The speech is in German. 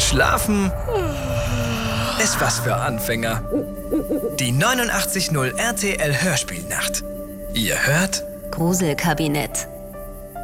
Schlafen ist was für Anfänger. Die 89.0 RTL Hörspielnacht. Ihr hört Gruselkabinett.